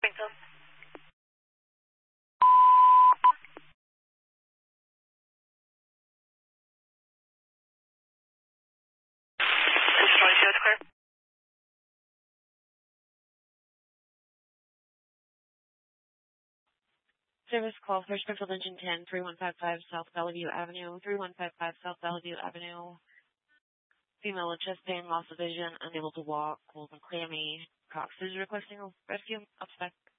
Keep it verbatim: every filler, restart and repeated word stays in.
Springfield. twenty-two, it's clear. Service call for Springfield Engine ten, three one five five South Bellevue Avenue, three one five five South Bellevue Avenue. Female with chest pain, loss of vision, unable to walk, cold and clammy. Cox is requesting a rescue. Up spec.